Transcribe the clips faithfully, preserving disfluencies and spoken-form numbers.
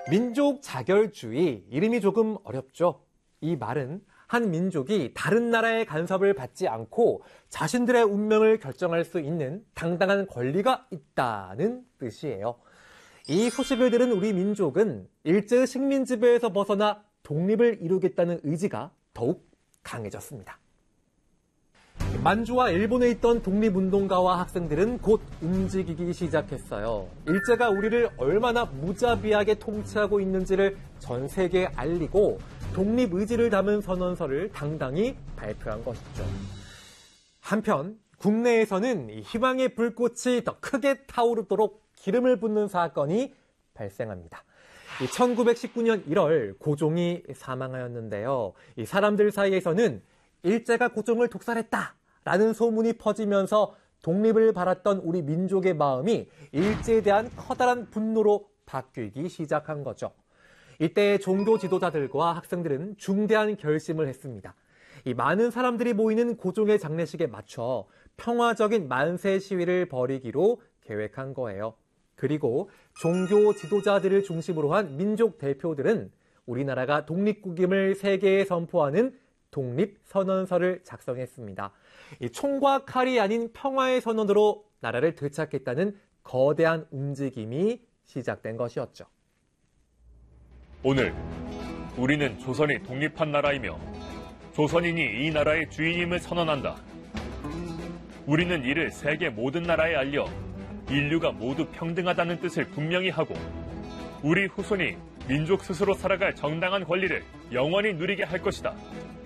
민족 자결주의, 이름이 조금 어렵죠. 이 말은 한 민족이 다른 나라의 간섭을 받지 않고 자신들의 운명을 결정할 수 있는 당당한 권리가 있다는 뜻이에요. 이 소식을 들은 우리 민족은 일제의 식민 지배에서 벗어나 독립을 이루겠다는 의지가 더욱 강해졌습니다. 만주와 일본에 있던 독립운동가와 학생들은 곧 움직이기 시작했어요. 일제가 우리를 얼마나 무자비하게 통치하고 있는지를 전 세계에 알리고 독립 의지를 담은 선언서를 당당히 발표한 것이죠. 한편 국내에서는 희망의 불꽃이 더 크게 타오르도록 기름을 붓는 사건이 발생합니다. 천구백십구 년 일월 고종이 사망하였는데요. 이 사람들 사이에서는 일제가 고종을 독살했다라는 소문이 퍼지면서 독립을 바랐던 우리 민족의 마음이 일제에 대한 커다란 분노로 바뀌기 시작한 거죠. 이때 종교 지도자들과 학생들은 중대한 결심을 했습니다. 이 많은 사람들이 모이는 고종의 장례식에 맞춰 평화적인 만세 시위를 벌이기로 계획한 거예요. 그리고 종교 지도자들을 중심으로 한 민족 대표들은 우리나라가 독립국임을 세계에 선포하는 독립선언서를 작성했습니다. 이 총과 칼이 아닌 평화의 선언으로 나라를 되찾겠다는 거대한 움직임이 시작된 것이었죠. 오늘 우리는 조선이 독립한 나라이며 조선인이 이 나라의 주인임을 선언한다. 우리는 이를 세계 모든 나라에 알려 인류가 모두 평등하다는 뜻을 분명히 하고 우리 후손이 민족 스스로 살아갈 정당한 권리를 영원히 누리게 할 것이다.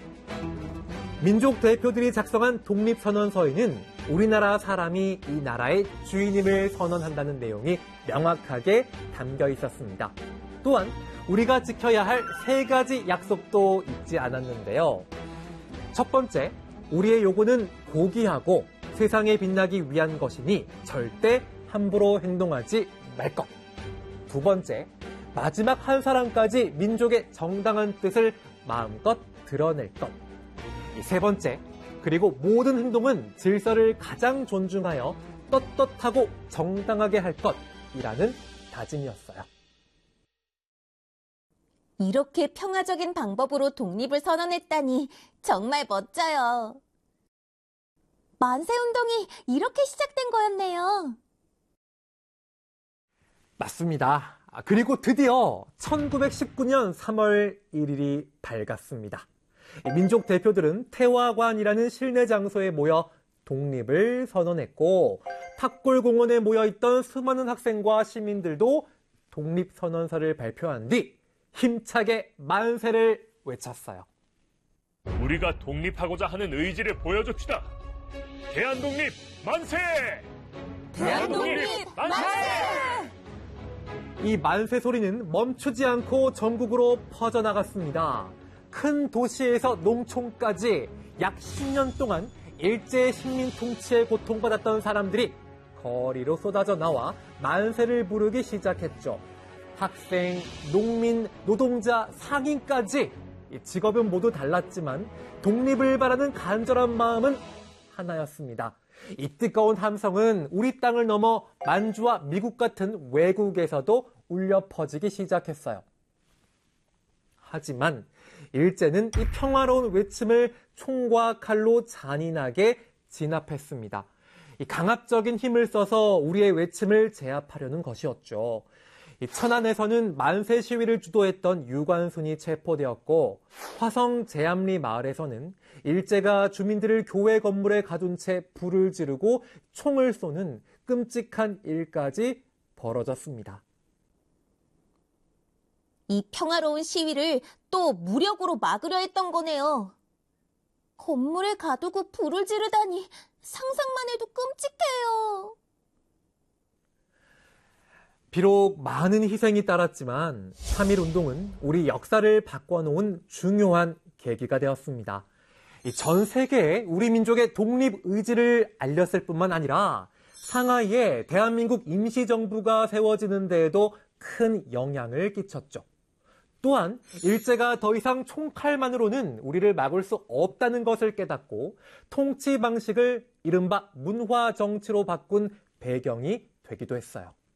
민족 대표들이 작성한 독립선언서에는 우리나라 사람이 이 나라의 주인임을 선언한다는 내용이 명확하게 담겨 있었습니다. 또한 우리가 지켜야 할 세 가지 약속도 잊지 않았는데요. 첫 번째, 우리의 요구는 고귀하고 세상에 빛나기 위한 것이니 절대 함부로 행동하지 말 것. 두 번째, 마지막 한 사람까지 민족의 정당한 뜻을 마음껏 드러낼 것. 세 번째, 그리고 모든 행동은 질서를 가장 존중하여 떳떳하고 정당하게 할 것이라는 다짐이었어요. 이렇게 평화적인 방법으로 독립을 선언했다니 정말 멋져요. 만세운동이 이렇게 시작된 거였네요. 맞습니다. 그리고 드디어 천구백십구 년 삼월 일일이 밝았습니다. 민족 대표들은 태화관이라는 실내 장소에 모여 독립을 선언했고 탑골공원에 모여있던 수많은 학생과 시민들도 독립선언서를 발표한 뒤 힘차게 만세를 외쳤어요. 우리가 독립하고자 하는 의지를 보여줍시다. 대한독립 만세! 대한독립 만세! 이 만세 소리는 멈추지 않고 전국으로 퍼져나갔습니다. 큰 도시에서 농촌까지 약 십 년 동안 일제 식민 통치에 고통받았던 사람들이 거리로 쏟아져 나와 만세를 부르기 시작했죠. 학생, 농민, 노동자, 상인까지 직업은 모두 달랐지만 독립을 바라는 간절한 마음은 하나였습니다. 이 뜨거운 함성은 우리 땅을 넘어 만주와 미국 같은 외국에서도 울려 퍼지기 시작했어요. 하지만 일제는 이 평화로운 외침을 총과 칼로 잔인하게 진압했습니다. 이 강압적인 힘을 써서 우리의 외침을 제압하려는 것이었죠. 이 천안에서는 만세 시위를 주도했던 유관순이 체포되었고 화성 제암리 마을에서는 일제가 주민들을 교회 건물에 가둔 채 불을 지르고 총을 쏘는 끔찍한 일까지 벌어졌습니다. 이 평화로운 시위를 또 무력으로 막으려 했던 거네요. 건물에 가두고 불을 지르다니 상상만 해도 끔찍해요. 비록 많은 희생이 따랐지만 삼일운동은 우리 역사를 바꿔놓은 중요한 계기가 되었습니다. 전 세계에 우리 민족의 독립 의지를 알렸을 뿐만 아니라 상하이에 대한민국 임시정부가 세워지는 데에도 큰 영향을 끼쳤죠. 또한 일제가 더 이상 총칼만으로는 우리를 막을 수 없다는 것을 깨닫고 통치 방식을 이른바 문화 정치로 바꾼 배경이 되기도 했어요.